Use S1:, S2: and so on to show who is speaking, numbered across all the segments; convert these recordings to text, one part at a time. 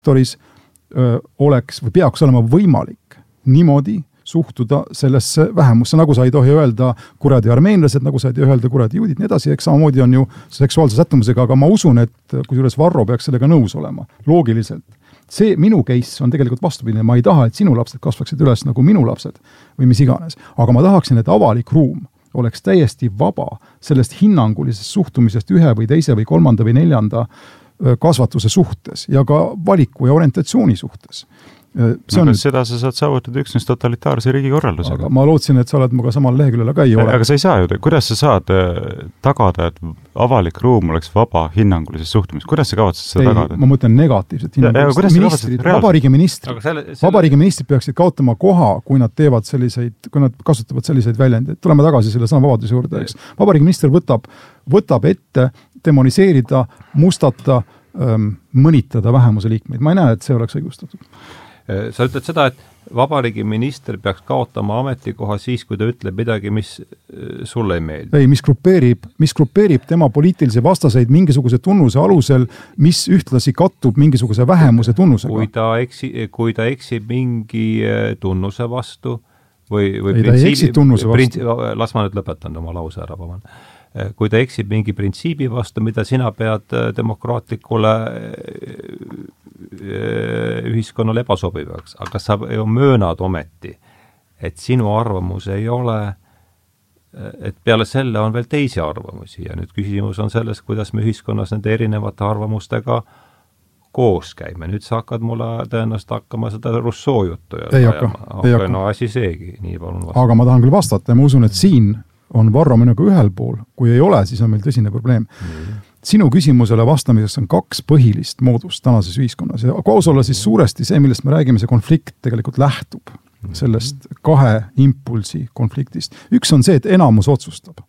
S1: sektoris oleks või peaks olema võimalik niimoodi suhtuda sellesse vähemusse, nagu sa ei tohi öelda kuradi armeenlased, nagu sa ei tohi öelda kuradi juudid, nii edasi, eks samamoodi on ju seksuaalse sättumusega, aga ma usun, et kusjuures Varro peaks sellega nõus olema, loogiliselt. See minu case on tegelikult vastupidine, ma ei taha, et sinu lapsed kasvaksid üles nagu minu lapsed või mis iganes, aga ma tahaksin, et avalik ruum oleks täiesti vaba sellest hinnangulisest suhtumisest ühe või teise või kolmanda või neljanda kasvatuse suhtes ja ka valiku ja orientatsiooni suhtes.
S2: Seda sa saad saavutada üksnes totalitaarse riigikorraldusega.
S1: Aga ma lootsin, et sa oled muga samal leheküljel, aga ei ole.
S2: Aga sa ei saa ju, kuidas sa saad tagada, et avalik ruum oleks vaba hinnangulises suhtumist? Kuidas sa kavatsed seda tagada?
S1: Ma mõtlen negatiivset hinnangulist. Vabariigi ministrid peaksid kaotama koha, kui nad teevad selliseid, kui nad kasutavad selliseid väljendeid. Tuleme tagasi selle sõna vabaduse juurde, eks. Vabariigi minister võtab ette demoniseerida, mustata, mõnitada vähemuse liikmeid. Ma ei näe, et see oleks õigustatud.
S3: Sa ütled seda, et vabariigi minister peaks kaotama ametikoha siis, kui ta ütleb midagi, mis sulle ei meeldi.
S1: Ei, mis grupeerib tema poliitilisi vastaseid mingisuguse tunnuse alusel, mis ühtlasi kattub mingisuguse vähemuse tunnusega.
S3: Kui ta eksib mingi tunnuse vastu või
S1: ei, ta ei eksib tunnuse vastu.
S3: Las ma nüüd lõpetan oma lause ära, kui ta eksib mingi printsiibi vastu, mida sina pead demokraatlikule ühiskonnale ebasobivaks, aga sa ju möönad ometi, et sinu arvamus ei ole, et peale selle on veel teisi arvamusi ja nüüd küsimus on selles, kuidas me ühiskonnas nende erinevate arvamustega koos käime. Nüüd sa hakkad mulle tõenäoliselt hakkama seda Rousseau juttu.
S1: Ei hakka.
S3: No asi seegi, nii palun vastata.
S1: Aga ma tahan küll vastata ja ma usun, et siin on Varro minuga ühel pool. Kui ei ole, siis on meil tõsine probleem. Sinu küsimusele vastamiseks on kaks põhilist moodust tänases ühiskonnas. Ja koos olla siis suuresti see, millest me räägime, see konflikt tegelikult lähtub sellest kahe impulsi konfliktist. Üks on see, et enamus otsustab.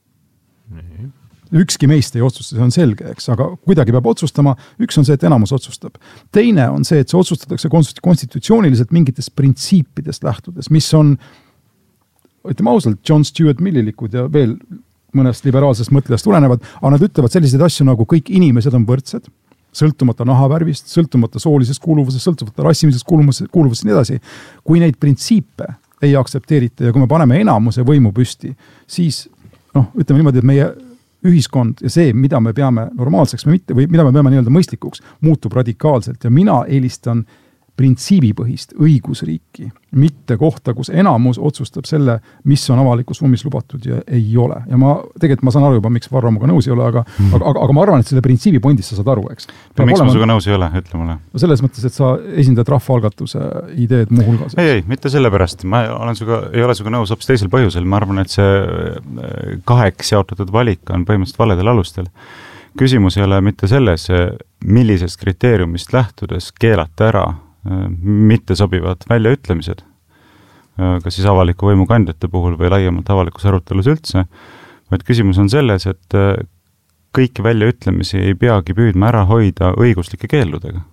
S1: Ükski meist ei otsusta, see on selge, eks, aga kuidagi peab otsustama. Üks on see, et enamus otsustab. Teine on see, et see otsustatakse konstitutsiooniliselt mingitest printsiipidest lähtudes, mis on, ütleme ausalt, John Stuart Millilikud ja veel mõnest liberaalsest mõtlejast tulenevad, aga nad ütlevad selliseid asju nagu kõik inimesed on võrdsed, sõltumata nahavärvist, sõltumata soolisest kuuluvusest, sõltumata rassimisest kuuluvusest nii edasi. Kui neid printsiipe ei aktsepteerita ja kui me paneme enamuse võimu püsti, siis ütleme niimoodi, et meie ühiskond ja see, mida me peame normaalseks või mida me peame nii-öelda mõistlikuks, muutub radikaalselt ja mina eelistan printsiibipõhist õigusriiki, mitte kohta, kus enamus otsustab selle, mis on avalikus ruumis lubatud ja ei ole. Ja ma saan aru juba, miks Varro muga nõus ei ole, aga ma arvan, et selle printsiibipondist sa saad aru, eks.
S2: Miks ma suga nõus ei ole, ütle mulle?
S1: Selles mõttes, et sa esindad rahvaalgatuse ideed muu hulgas.
S2: Ei, mitte sellepärast. Ma ei ole suga nõus hoopis teisel põhjusel. Ma arvan, et see kaheks jaotatud valik on põhimõtteliselt valedel alustel. Küsimus ei ole mitte selles, millisest kriteeriumist lähtudes keelata ära mitte sobivad väljaütlemised, kas siis avaliku võimu kandjate puhul või laiemalt avalikus arutelus üldse, vaid küsimus on selles, et kõiki väljaütlemisi ei peagi püüdma ära hoida õiguslike keeldudega.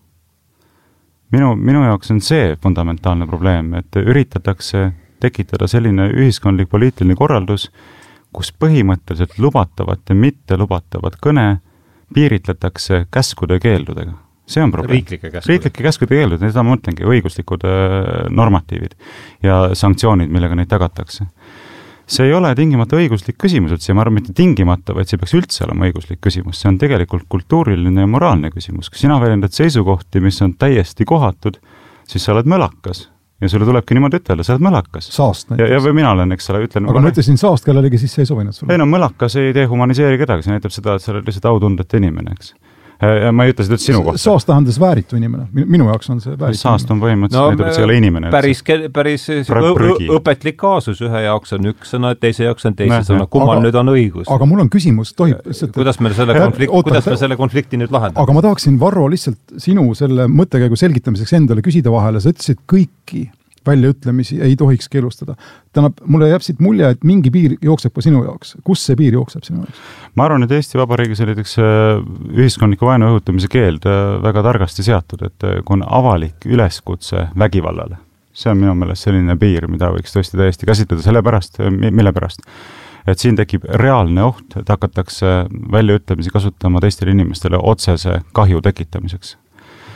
S2: Minu jaoks on see fundamentaalne probleem, et üritatakse tekitada selline ühiskondlik poliitiline korraldus, kus põhimõtteliselt lubatavat ja mitte lubatavat kõne piiritletakse käskude ja keeldudega. See on probleem. Riiklike käskude keeldud, seda ma mõtlengi, õiguslikud normatiivid ja sanktsioonid, millega neid tagatakse. See ei ole tingimata õiguslik küsimus, et see ma arvan mitte tingimata, vaid see peaks üldse olema õiguslik küsimus. See on tegelikult kultuuriline ja moraalne küsimus. Kui sina väljendad seisukohti, mis on täiesti kohatud, siis sa oled mölakas. Ja sulle tulebki niimoodi ütelda, sa oled mölakas.
S1: Saast näiteks.
S2: Ja või mina olen, eks ole, ütlen...
S1: Aga ma ütlesin saast, kellelegi siis see ei sobinud sulle.
S2: Ei mölakas ei dehumaniseeri kedagi, see näitab seda, et sa oled lihtsalt autundete inimene, eks. Ja ma ei ütle seda sinu kohta.
S1: Saast tähendas vääritu inimene. Minu jaoks on see vääritu
S2: saast on põhimõtteliselt, et see ei ole inimene.
S3: Päris õpetlik kaasus, ühe jaoks on üks sõna, teise jaoks on teise sõna. Kummal nüüd on õigus?
S1: Aga mul on küsimus, tohib...
S3: Kuidas me selle konflikti nüüd lahendame?
S1: Aga ma tahaksin, Varro, lihtsalt sinu selle mõttekäigu selgitamiseks endale küsida vahele. Sa ütlesid kõiki väljaütlemisi ei tohiks keelustada. Mulle jääb siit mulje, et mingi piir jookseb ka sinu jaoks. Kus see piir jookseb sinu jaoks?
S2: Ma arvan, et Eesti Vabariigis oli ühiskondliku vaenu õhutamise keeld väga targasti seatud, et kui on avalik üleskutse vägivallale. See on minu meelest selline piir, mida võiks tõesti täiesti käsitleda sellepärast, mille pärast. Et siin tekib reaalne oht, et hakatakse väljaütlemisi kasutama teistele inimestele otsese kahju tekitamiseks.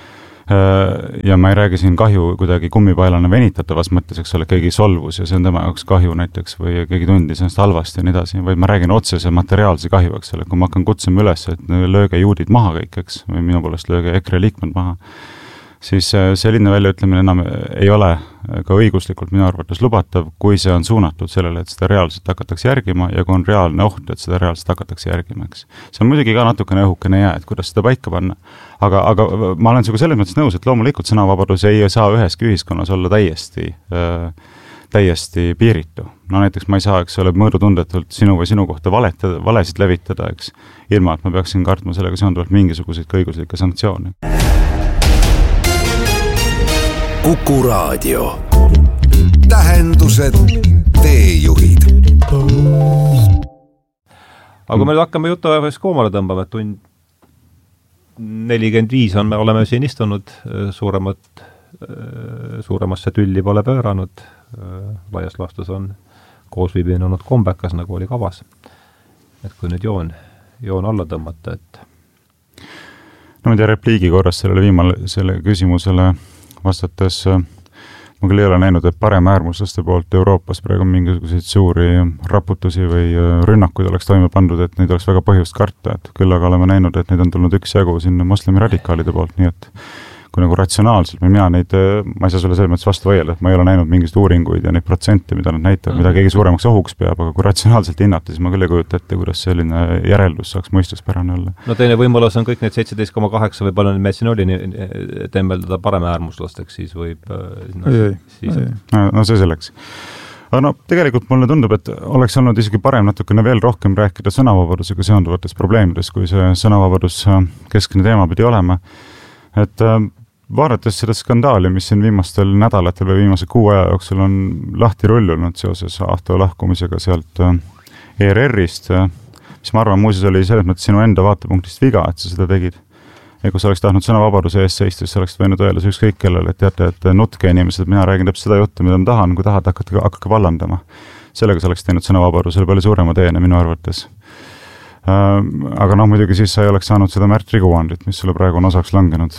S2: Ja ma ei räägi siin kahju kuidagi kummipaelana venitatavas mõttes, eks ole, keegi solvus ja see on tema jaoks kahju näiteks või keegi tundis ennast halvasti ja nii edasi, vaid ma räägin otsese materiaalse kahju, eks ole, kui ma hakkan kutsuma üles, et lööge juudid maha kõik, eks, või minu poolest lööge EKRE liikmed maha, siis selline väljaütlemine enam ei ole ka õiguslikult minu arvates lubatav, kui see on suunatud sellele, et seda reaalselt hakatakse järgima ja kui on reaalne oht, et seda reaalselt hakatakse järgima, eks. See on muidugi ka natukene õhukene jää, et kuidas seda paika panna. Aga ma olen sinuga selles mõttes nõus, et loomulikult sõnavabadus ei saa üheski ühiskonnas olla täiesti piiritu. No näiteks ma ei saa, eks ole, mõõdutundetult sinu või sinu kohta valesid levitada, eks, ilma, et ma peaksin kartma sellega seonduvalt mingisuguseid õiguslikke sanktsioone.
S4: Kuku Raadio. Tähendused, teejuhid.
S3: Aga kui me hakkame jutu koomale tõmbama, et tund 45 oleme siin istunud, suuremasse tülli pole pööranud, laias laastus on koosviibimine olnud kombekas, nagu oli kavas. Et kui nüüd joon alla tõmmata, et...
S2: No ma tea repliigi korras selle küsimusele vastates, ma küll ei ole näinud, et paremäärmuslaste poolt Euroopas praegu mingisuguseid suuri raputusi või rünnakuid oleks toime pandud, et neid oleks väga põhjust karta, et küll aga oleme näinud, et neid on tulnud üksjagu sinna moslemi radikaalide poolt, nii et kui nagu ratsionaalselt või mina neid, ma ei saa sulle selles mõttes vastu vaielda, et ma ei ole näinud mingisuguseid uuringuid ja neid protsente, mida nad näitavad, mida keegi suuremaks ohuks peab, aga kui ratsionaalselt hinnata, siis ma küll ei kujuta ette, kuidas selline järeldus saaks mõistuspärane olla. No
S3: teine võimalus on kõik need 17,8 või palju meil siin oli tembeldada paremäärmuslasteks, siis võib...
S2: No see selleks. Aga no tegelikult mulle tundub, et oleks olnud isegi parem natukene veel rohkem rääkida sõnavabadusega seonduvatest probleemidest, kui see sõnavabadus keskne teema pidi olema. Et vaadates seda skandaali, mis siin viimastel nädalatel või viimase 6 aja jooksul on lahti rullunud seoses Ahto lahkumisega sealt ERR-ist, mis ma arvan, muuseas oli selles mõttes sinu enda vaatepunktist viga, et sa seda tegid. Ja kui sa oleks tahtnud sõnavabaduse eest seista, siis oleks võinud öelda ükskõik kellele, et teate, et nutke inimesed, mina räägin täpselt seda juttu, mida ma tahan, kui tahad, hakake vallandama. Sellega sa oleks teinud sõnavabadusele palju suurema teene minu arvates. Aga muidugi siis sa ei oleks saanud seda Märt Riguandit, mis sulle praegu on osaks langenud.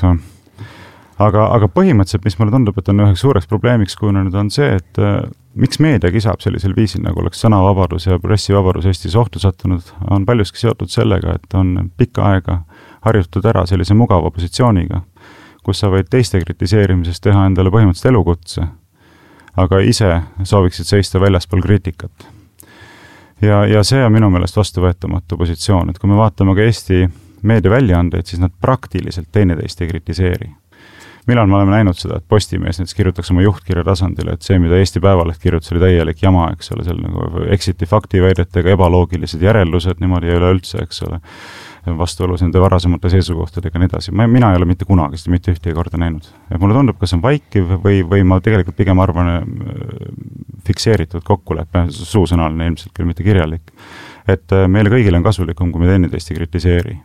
S2: Aga põhimõtteliselt, mis mulle tundub, et on üheks suureks probleemiks kujunenud, on see, et miks meedia kisab sellisel viisil, nagu oleks sõnavabadus ja pressivabadus Eestis ohtu sattunud, on paljuski seotud sellega, et on pikka aega harjutud ära sellise mugava positsiooniga, kus sa võid teiste kritiseerimisest teha endale põhimõtteliselt elukutse, aga ise sooviksid seista väljaspool kriitikat. Ja see on minu meelest vastuvõetamatu positsioon, et kui me vaatame ka Eesti meediaväljaandeid, siis nad praktiliselt teineteist ei kritiseeri. Millal me oleme näinud seda, et Postimees näiteks kirjutaks oma juhtkirja tasandile, et see, mida Eesti Päevaleht kirjutas, oli täielik jama, eks ole, seal nagu eksiti faktiväidetega, ebaloogilised järeldused, niimoodi ei ole üldse, eks ole, vastuolus nende varasemate seisukohtadega nii edasi. Mina ei ole mitte kunagi seda mitte ühtegi korda näinud. Ja mulle tundub, kas on vaikiv või ma tegelikult pigem arvan fikseeritud kokkulepe, suusõnaline ilmselt küll mitte kirjalik, et meile kõigile on kasulikum, kui me teineteist ei kritiseeri.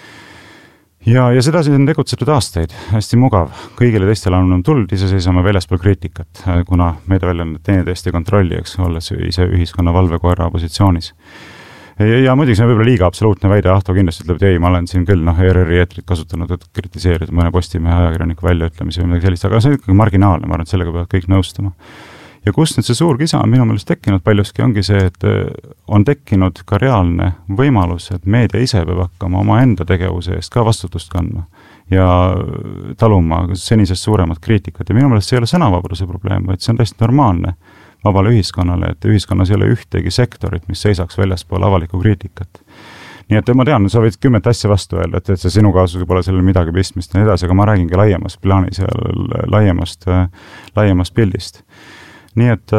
S2: Ja seda siis on tegutsetud aastaid, hästi mugav. Kõigile teistele on tuld, ise seisame väljaspool kriitikat, kuna meediaväljaanded teineteist ei kontrolli, eks, olles ise ühiskonna valvekoera positsioonis. Ja muidugi see on võib-olla liiga absoluutne väide, Ahto kindlasti ütleb, et ei, ma olen siin küll ERR-i eetrit kasutanud, et kritiseerida mõne Postimehe ajakirjaniku väljaütlemisi või midagi sellist, aga see on ikkagi marginaalne, ma arvan, et sellega peavad kõik nõustuma. Ja kust nüüd see suur kisa on minu meelest tekkinud paljuski ongi see, et on tekkinud ka reaalne võimalus, et meedia ise peab hakkama oma enda tegevuse eest ka vastutust kandma ja taluma senisest suuremat kriitikat. Ja minu meelest see ei ole sõnavabaduse probleem, vaid see on täiesti normaalne vabale ühiskonnale, et ühiskonnas ei ole ühtegi sektorit, mis seisaks väljaspool avalikku kriitikat. Nii et ma tean, sa võid 10 asja vastu öelda, et see sinu kaasus pole sellel midagi pistmist ja nii edasi, aga ma räägingi laiemast plaanis ja laiemast pildist. Nii et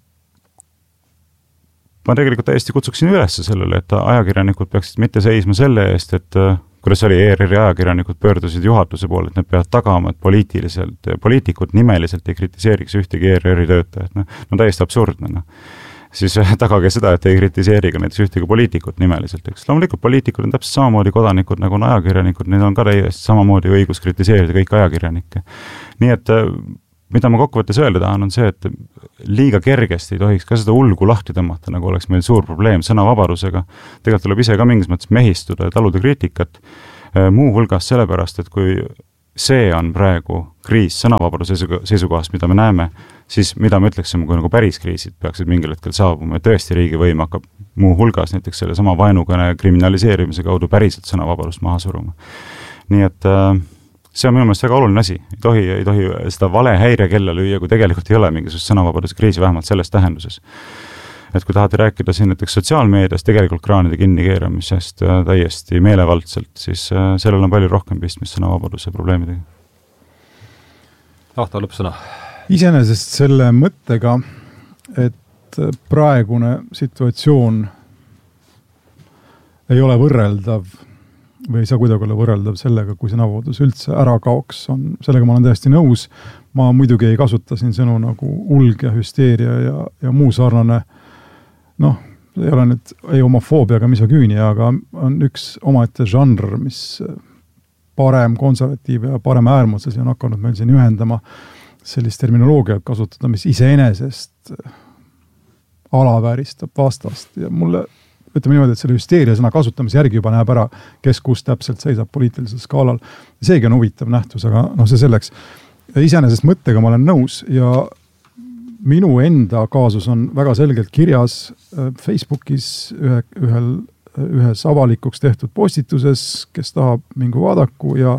S2: ma tegelikult täiesti kutsuksin üles sellele, et ajakirjanikud peaksid mitte seisma selle eest, et kuidas oli ERR-i ajakirjanikud pöördusid juhatuse poole, et need peavad tagama, et poliitikud nimeliselt ei kritiseeriks ühtegi ERR-i töötajat. No täiesti absurdne. Siis tagage seda, et ei kritiseeri ka näiteks ühtegi poliitikut nimeliselt. Eks. Loomulikult poliitikud on täpselt samamoodi kodanikud, nagu on ajakirjanikud, neil on ka täiesti samamoodi õigus kritiseerida kõik ajakirjanikke. Nii et mida ma kokkuvõttes öelda tahan, on see, et liiga kergesti ei tohiks ka seda ulgu lahti tõmmata, nagu oleks meil suur probleem sõnavabadusega. Tegelikult tuleb ise ka mingis mõttes mehistuda ja taluda kriitikat, muu hulgas sellepärast, et kui see on praegu kriis sõnavabaduse seisukohast, mida me näeme, siis mida me ütleksime, kui nagu päris kriisid peaksid mingil hetkel saabuma ja tõesti riigivõim hakkab muu hulgas näiteks selle sama vaenukõne kriminaliseerimise kaudu päriselt sõnavabadust maha suruma. Nii et see on minu meelest väga oluline asi. Ei tohi seda vale häirekella lüüa, kui tegelikult ei ole mingisugust sõnavabaduse kriisi, vähemalt selles tähenduses. Et kui tahate rääkida siin näiteks sotsiaalmeedias tegelikult kraanide kinnikeeramisest täiesti meelevaldselt, siis sellel on palju rohkem pistmist sõnavabaduse probleemidega.
S3: Ahto lõppsõna.
S1: Iseenesest selle mõttega, et praegune situatsioon ei ole võrreldav või ei saa kuidagi olla võrreldav sellega, kui sõnavabadus üldse ära kaoks, sellega ma olen täiesti nõus. Ma muidugi ei kasuta siin sõnu nagu ulg ja hüsteeria ja muu sarnane. Ei ole nüüd ei homofoobia ega misogüünia, aga on üks omaette žanr, mis parem konservatiiv ja parem äärmuslasi on hakanud meil siin ühendama sellist terminoloogiat kasutada, mis iseenesest alavääristab vastast. Ja mulle, ütleme niimoodi, et selle hüsteeria sõna kasutamise järgi juba näeb ära, kes kus täpselt seisab poliitilisel skaalal. Seegi on huvitav nähtus, aga see selleks. Iseenesest mõttega ma olen nõus ja minu enda kaasus on väga selgelt kirjas Facebookis ühes avalikuks tehtud postituses, kes tahab mingu vaadaku ja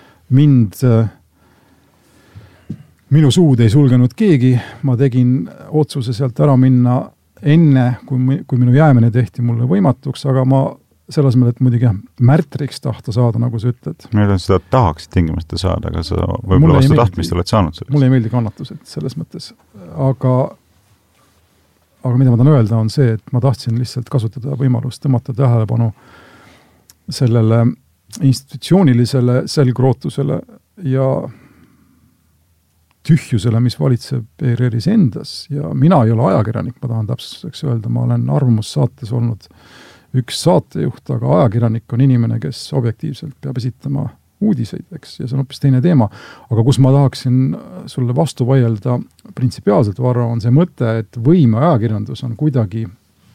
S1: minu suud ei sulgenud keegi. Ma tegin otsuse sealt ära minna enne, kui minu jäämine tehti mulle võimatuks, aga ma selles mõttes, et muidugi märtriks tahta saada, nagu sa ütled.
S2: Meil seda tahaksid tingimata saada, aga sa võib-olla vastu tahtmist oled saanud sellest.
S1: Mulle ei meeldi kannatused selles mõttes. Aga mida ma tahan öelda on see, et ma tahtsin lihtsalt kasutada võimalust tõmmata tähelepanu sellele institutsioonilisele selgrootusele ja tühjusele, mis valitseb ERR-is endas. Ja mina ei ole ajakirjanik, ma tahan täpsustuseks öelda, ma olen arvamussaates olnud üks saatejuht, aga ajakirjanik on inimene, kes objektiivselt peab esitama uudiseid, eks, ja see on hoopis teine teema. Aga kus ma tahaksin sulle vastu vaielda printsipiaalselt, Varro, on see mõte, et võim ja ajakirjandus on kuidagi,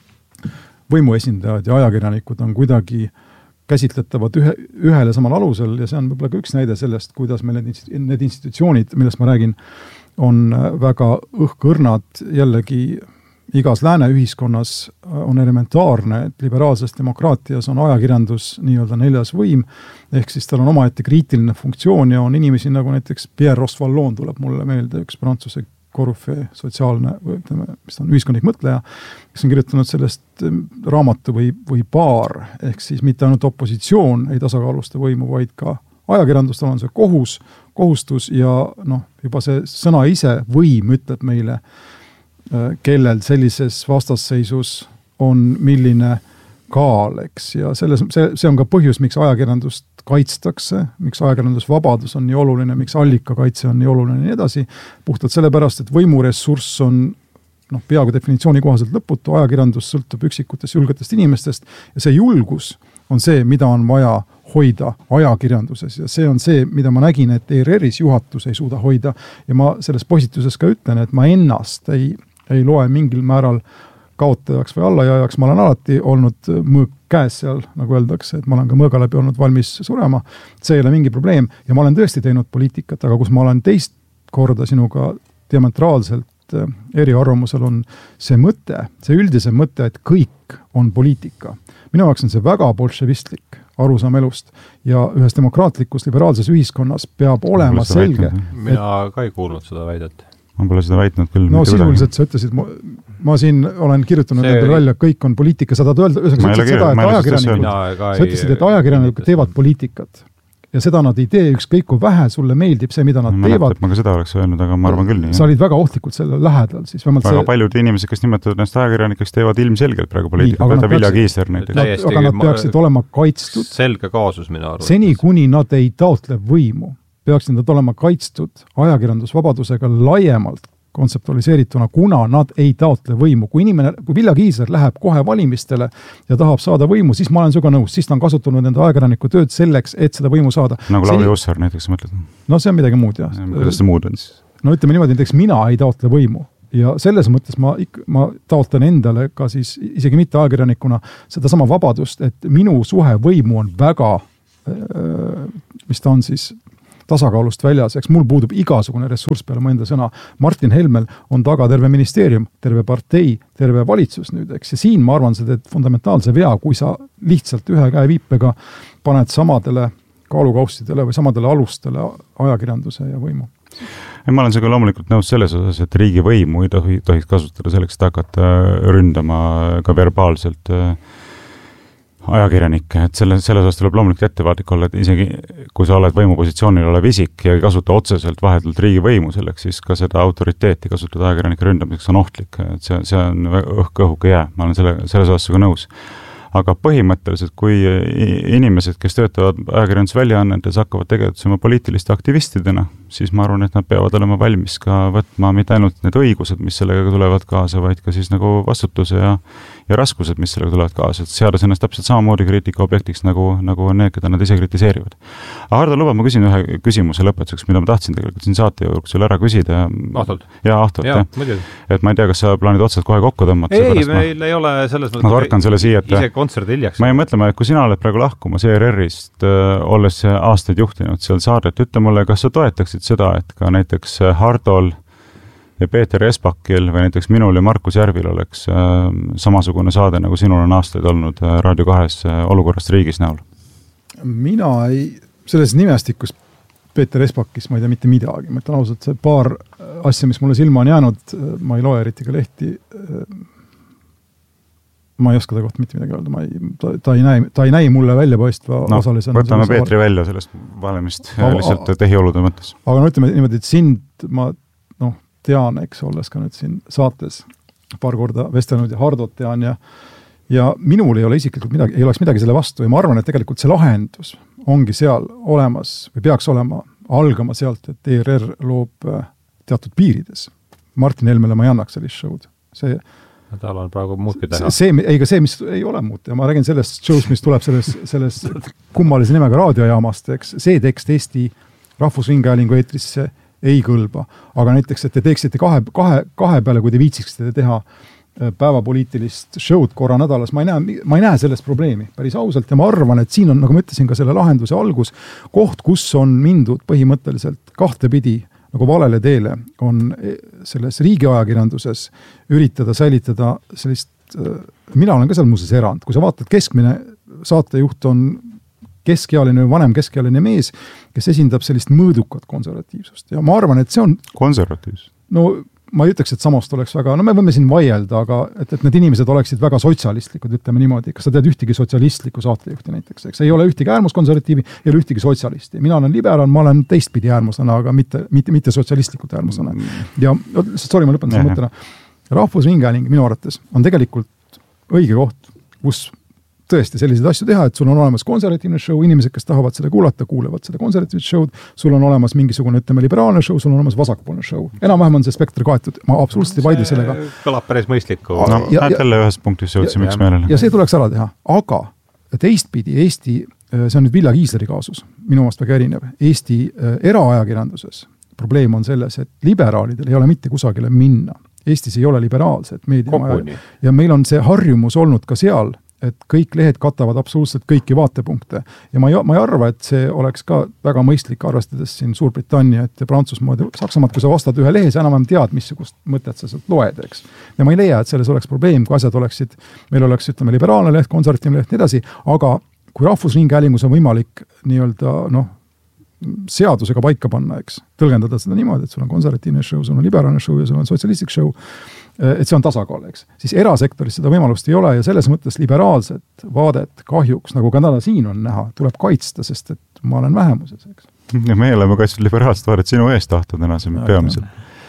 S1: võimuesindajad ja ajakirjanikud on kuidagi käsitletavad ühele samal alusel ja see on võib-olla ka üks näide sellest, kuidas meil need institutsioonid, millest ma räägin, on väga õhkõrnad jällegi igas lääne ühiskonnas on elementaarne, et liberaalses demokraatias on ajakirjandus nii-öelda neljas võim, ehk siis tal on omaette kriitiline funktsioon ja on inimesi nagu näiteks Pierre Rosvallon tuleb mulle meelde, üks Prantsuse korufee sotsiaalne, ütleme, mis on ühiskondlik mõtleja, kes on kirjutanud sellest raamatu või paar, ehk siis mitte ainult opositsioon ei tasakaalusta võimu, vaid ka ajakirjandus, tal on see kohustus ja juba see sõna ise võim ütleb meile, kellel sellises vastasseisus on milline kaal, eks, ja see on ka põhjus, miks ajakirjandust kaitstakse, miks ajakirjandusvabadus on nii oluline, miks allikakaitse on nii oluline ja nii edasi, puhtalt sellepärast, et võimuressurss on peaaegu definitsiooni kohaselt lõputu, ajakirjandus sõltub üksikutest julgetest inimestest ja see julgus on see, mida on vaja hoida ajakirjanduses ja see on see, mida ma nägin, et ERR-is juhatus ei suuda hoida ja ma selles posituses ka ütlen, et ma ennast ei loe mingil määral kaotajaks või allajajaks, ma olen alati olnud mõõk käes seal, nagu öeldakse, et ma olen ka mõõga läbi olnud valmis surema, see ei ole mingi probleem ja ma olen tõesti teinud poliitikat, aga kus ma olen teist korda sinuga diametraalselt eriarvamusel on see mõte, see üldise mõte, et kõik on poliitika. Minu jaoks on see väga bolševistlik arusaam elust ja ühes demokraatlikus liberaalses ühiskonnas peab olema selge.
S3: Mina ka ei kuulnud seda väidet.
S2: Ma pole seda väitnud küll.
S1: No sisuliselt sa ütlesid, ma siin olen kirjutanud endale välja, kõik on poliitika, sa tahad öelda, sa ütlesid, et ajakirjanikud teevad poliitikat. Ja seda nad ei tee, ükskõik kui vähe sulle meeldib see, mida nad teevad.
S2: Ma ka seda oleks öelnud, aga ma arvan küll nii.
S1: Sa olid väga ohtlikult selle lähedal. Siis
S2: väga paljud inimesed, kes nimetavad ennast ajakirjanikeks, teevad ilmselgelt praegu poliitikat. Võta Vilja Kiisler näiteks.
S1: Aga nad peaksid olema kaitstud.
S3: Selge kaasus mina arvan.
S1: Seni, kuni nad ei taotle võimu, peaksid nad olema kaitstud ajakirjandusvabadusega laiemalt kontseptualiseerituna, kuna nad ei taotle võimu. Kui Vilja Kiisler läheb kohe valimistele ja tahab saada võimu, siis ma olen suga nõus, siis ta on kasutanud enda ajakirjaniku tööd selleks, et seda võimu saada.
S2: Nagu Lauri Hussar näiteks mõtled?
S1: No see on midagi muud, jah.
S2: Kuidas see muud on siis?
S1: No ütleme niimoodi, näiteks mina ei taotle võimu. Ja selles mõttes ma taotlen endale ka siis isegi mitte ajakirjanikuna seda sama vabadust, et minu suhe võimu on väga, mis ta on siis, tasakaalust väljas, eks mul puudub igasugune ressurss peale mu enda sõna. Martin Helmel on taga terve ministeerium, terve partei, terve valitsus nüüd, eks, ja siin ma arvan, sa teed fundamentaalse vea, kui sa lihtsalt ühe käe viipega paned samadele kaalukaustidele või samadele alustele ajakirjanduse ja võimu.
S2: Ja ma olen sinuga loomulikult nõus selles osas, et riigivõimu ei tohiks kasutada selleks, et hakata ründama ka verbaalselt ajakirjanikke, et selles osas tuleb loomulikult ettevaatlik olla, et isegi kui sa oled võimupositsioonil olev isik ja ei kasuta otseselt vahetult riigivõimu selleks, siis ka seda autoriteeti kasutada ajakirjanike ründamiseks on ohtlik, et see on õhke jää, ma olen selles osas sinuga nõus. Aga põhimõtteliselt, kui inimesed, kes töötavad ajakirjandusväljaannetes, hakkavad tegutsema poliitiliste aktivistidena, siis ma arvan, et nad peavad olema valmis ka võtma mitte ainult need õigused, mis sellega tulevad kaasa, vaid ka siis nagu vastutuse ja raskused, mis sellega tulevad kaasa, et seades ennast täpselt samamoodi kriitika objektiks, nagu need, keda nad ise kritiseerivad. Aga Hardo, luba, ma küsin ühe küsimuse lõpetuseks, mida ma tahtsin tegelikult siin saate juurde sulle ära küsida.
S3: Ahtolt.
S2: Ahtolt, jah. Et ma ei tea, kas sa plaanid otsad kohe kokku tõmmata.
S3: Ei, meil ei ole selles mõttes.
S2: Ma torkan selle siia, et
S3: ise kontserdi hiljaks.
S2: Ma ei mõtlema, et kui sina oled praegu lahkuma ERR-ist, olles aastaid juhtinud seal saadet, ütle mulle, kas sa toetaksid seda, et ka näiteks Hardol ja Peeter Espakil või näiteks minul ja Markus Järvil oleks samasugune saade, nagu sinul on aastaid olnud Raadio 2 olukorrast riigis näol?
S1: Mina selles nimestikus Peeter Espakis ma ei tea mitte midagi. Ma ütlen ausalt, see paar asja, mis mulle silma on jäänud, ma ei loe eriti ka lehti, ma ei oska ta kohta mitte midagi öelda, ta ei näi mulle väljapaistva osalisena.
S2: Võtame Peetri välja sellest valemist lihtsalt tehiolude mõttes.
S1: Aga ütleme niimoodi, et sind ma tean, eks, olles ka nüüd siin saates paar korda vestelnud ja Hardot tean ja minul ei ole isiklikult midagi, ei oleks midagi selle vastu ja ma arvan, et tegelikult see lahendus ongi seal olemas või peaks olema algama sealt, et ERR loob teatud piirides. Martin Helmele ma ei annaks sellist show'd.
S3: Tal on praegu muudki teha.
S1: See, mis ei ole muud. Ja ma räägin sellest show'st, mis tuleb selles kummalise nimega raadiojaamast, eks. See tekst Eesti Rahvusringhäälingu eetrisse ei kõlba. Aga näiteks, et te teeksite kahe peale, kui te viitsiksite teha päevapoliitilist show'd korra nädalas, ma ei näe sellest probleemi päris ausalt ja ma arvan, et siin on, nagu ma ütlesin, ka selle lahenduse algus, koht, kus on mindud põhimõtteliselt kahtepidi nagu valele teele, on selles riigiajakirjanduses üritada säilitada sellist, mina olen ka seal muuseas erand, kui sa vaatad, keskmine saatejuht on keskealine või vanem keskealine mees, kes esindab sellist mõõdukat konservatiivsust. Ja ma arvan, et see on...
S2: Konservatiivsus?
S1: No ma ei ütleks, et samast oleks väga, me võime siin vaielda, aga et need inimesed oleksid väga sotsialistlikud, ütleme niimoodi. Kas sa tead ühtegi sotsialistlikku saatejuhti näiteks? Eks ei ole ühtegi äärmuskonservatiivi, ei ole ühtegi sotsialisti. Mina olen liberaal, ma olen teistpidi äärmuslane, aga mitte sotsialistlikult äärmuslane. Ja, sorry, ma lõpetan selle mõttena. Rahvusringhääling minu arvates on tegelikult õige koht, kus tõesti selliseid asju teha, et sul on olemas konservatiivne show, inimesed, kes tahavad seda kuulata, kuulevad seda konservatiivset show'd, sul on olemas mingisugune, ütleme, liberaalne show, sul on olemas vasakpoolne show. Enam-vähem on see spektri kaetud, ma absoluutselt ei vaidle sellega.
S3: Kõlab päris mõistlikku.
S2: Jälle ühes punktis jõudsime üks meelele.
S1: Ja see tuleks ära teha, aga teistpidi Eesti, see on nüüd Vilja Kiisleri kaasus, minu omast väga erinev, Eesti eraajakirjanduses probleem on selles, et liberaalidel ei ole mitte kusagile minna. Eestis ei ole liberaalset meediamaja ja meil on see harjumus olnud ka seal, et kõik lehed katavad absoluutselt kõiki vaatepunkte. Ja ma ei arva, et see oleks ka väga mõistlik arvestades siin Suurbritanniat ja Prantsusmaad ja Saksamaad, kui sa vastad ühe lehe, sa enam tead, missugust mõtet sa sealt loed, eks. Ja ma ei leia, et selles oleks probleem, kui asjad oleksid, meil oleks, ütleme, liberaalne leht, konservatiivne leht, nii edasi, aga kui Rahvusringhäälingus on võimalik nii-öelda, seadusega paika panna, eks, tõlgendada seda niimoodi, et sul on konservatiivne show, sul on liberaalne show ja sul on sotsialistlik show, et see on tasakaal, eks. Siis erasektoris seda võimalust ei ole ja selles mõttes liberaalset vaadet kahjuks, nagu ka täna siin on näha, tuleb kaitsta, sest et ma olen vähemuses, eks.
S2: Ja me oleme kaitstud liberaalset vaadet sinu eest tahta täna, see peamiselt.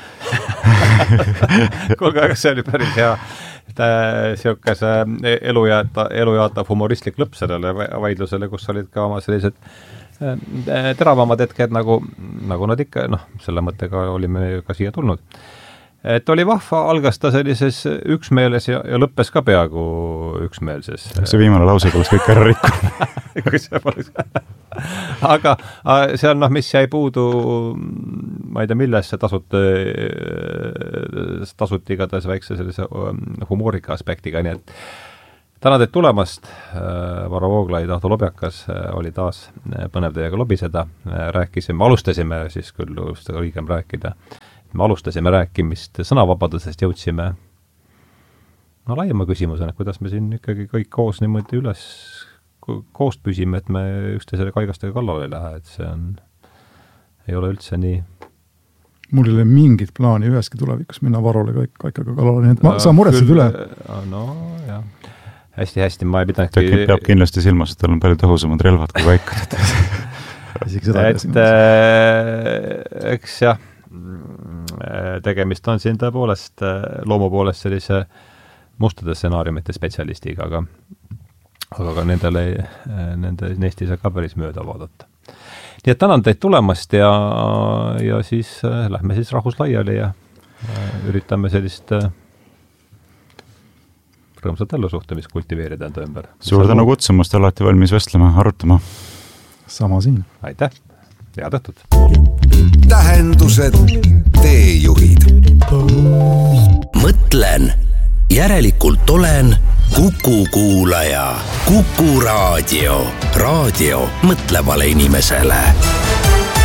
S3: Kuulge, aga see oli päris hea siukese elujaatav humoristlik lõpp sellele vaidlusele, kus olid ka oma sellised teravamad hetked, nagu nad ikka, selle mõttega olime ka siia tulnud. Et oli vahva, algas ta sellises üksmeeles ja lõppes ka peaaegu üksmeelses.
S2: See viimane lause oleks kõik ära rikkunud.
S3: Aga see on, mis jäi puudu, ma ei tea, milles see tasuti igatahes väikse sellise humoorika aspektiga, nii et tänan teid tulemast, Varro Vooglaid, Ahto Lobjakas, oli taas põnev teiega lobiseda, alustasime siis küll õigem rääkida, me alustasime rääkimist sõnavabadusest, jõudsime laiema küsimusena, kuidas me siin ikkagi kõik koos niimoodi koos püsime, et me üksteisele kaigastega kallale ei lähe, et see ei ole üldse nii. Mul
S1: ei ole mingit plaani üheski tulevikus minna Varole kaikaga kallale, nii et sa muretsed üle.
S3: No jah, hästi, ma ei pidanud...
S2: Peab kindlasti silmas, et tal on palju tõhusamad relvad kui kaikad.
S3: Eks jah, tegemist on siin tõepoolest loomu poolest sellise mustade stsenaariumite spetsialistiga, aga neist ei saa ka päris mööda vaadata. Nii et tänan teid tulemast ja siis lähme siis rahvus laiali ja üritame sellist rõõmsat ellusuhtumist kultiveerida enda ümber.
S2: Suur tänu kutsumast, alati valmis vestlema, arutama.
S1: Sama siin.
S3: Aitäh, head õhtut.
S4: Tähendused, teejuhid. Mõtlen, järelikult olen Kuku kuulaja. Kuku raadio. Raadio mõtlevale inimesele.